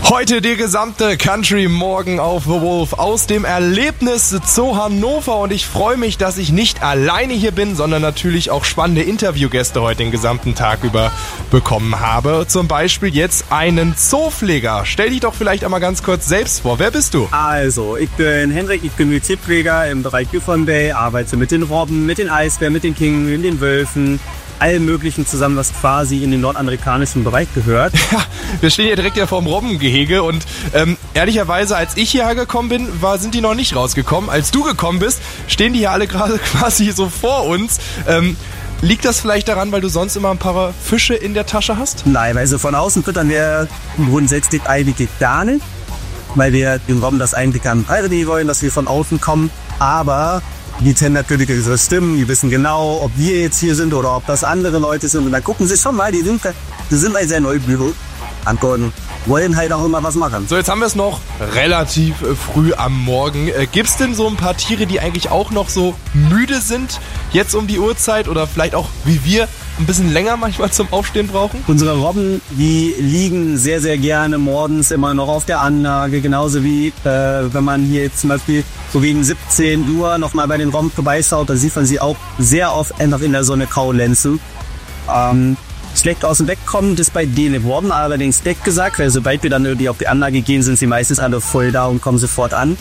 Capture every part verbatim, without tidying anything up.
Heute die gesamte Country Morgen auf The Wolf aus dem Erlebnis Zoo Hannover und ich freue mich, dass ich nicht alleine hier bin, sondern natürlich auch spannende Interviewgäste heute den gesamten Tag über bekommen habe. Zum Beispiel jetzt einen Zoopfleger. Stell dich doch vielleicht einmal ganz kurz selbst vor. Wer bist du? Also, ich bin Hendrik, ich bin Tierpfleger im Bereich Yukon Bay, arbeite mit den Robben, mit den Eisbären, mit den Kinguinen, den Wölfen, allem Möglichen zusammen, was quasi in den nordamerikanischen Bereich gehört. Ja, wir stehen hier direkt ja vorm Robbengehege und ähm, ehrlicherweise, als ich hierher gekommen bin, war, sind die noch nicht rausgekommen. Als du gekommen bist, stehen die hier alle gerade quasi so vor uns. Ähm, liegt das vielleicht daran, weil du sonst immer ein paar Fische in der Tasche hast? Nein, also von außen füttern wir grundsätzlich eigentlich gar nicht, weil wir den Robben das eigentlich an beibringen wollen, dass wir von außen kommen, aber die kennen natürlich ihre Stimmen, die wissen genau, ob wir jetzt hier sind oder ob das andere Leute sind. Und dann gucken sie schon mal, die sind, die sind halt sehr neugierig, antworten, wollen halt auch immer was machen. So, jetzt haben wir es noch relativ äh, früh am Morgen. Äh, gibt's denn so ein paar Tiere, die eigentlich auch noch so müde sind, jetzt um die Uhrzeit oder vielleicht auch wie wir ein bisschen länger manchmal zum Aufstehen brauchen? Unsere Robben, die liegen sehr, sehr gerne morgens immer noch auf der Anlage, genauso wie äh, wenn man hier jetzt zum Beispiel so gegen siebzehn Uhr nochmal bei den Robben vorbeischaut, dann sieht man sie auch sehr oft einfach in der Sonne kaulenzen. Ähm, schlecht aus dem Weg kommen, das bei denen Robben allerdings nicht gesagt, weil sobald wir dann irgendwie auf die Anlage gehen, sind sie meistens alle voll da und kommen sofort an.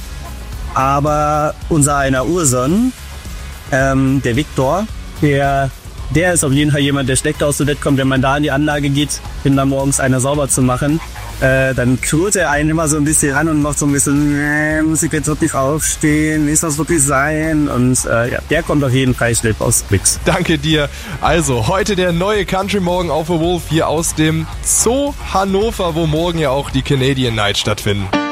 Aber unser einer Urson, ähm, der Viktor, der Der ist auf jeden Fall jemand, der schlecht aus dem Bett kommt. Wenn man da in die Anlage geht, um da morgens einer sauber zu machen, äh, dann krürt er einen immer so ein bisschen ran und macht so ein bisschen, äh, muss ich jetzt wirklich aufstehen, ist das wirklich sein? Und äh, ja, der kommt auf jeden Fall schlecht aus Mix. Danke dir. Also, heute der neue Country Morgen auf The Wolf hier aus dem Zoo Hannover, wo morgen ja auch die Canadian Night stattfinden.